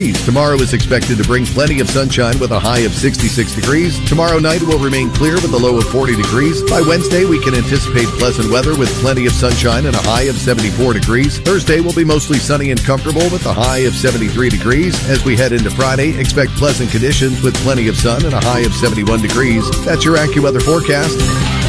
Tomorrow is expected to bring plenty of sunshine with a high of 66 degrees. Tomorrow night will remain clear with a low of 40 degrees. By Wednesday, we can anticipate pleasant weather with plenty of sunshine and a high of 74 degrees. Thursday will be mostly sunny and comfortable with a high of 73 degrees. As we head into Friday, expect pleasant conditions with plenty of sun and a high of 71 degrees. That's your AccuWeather forecast.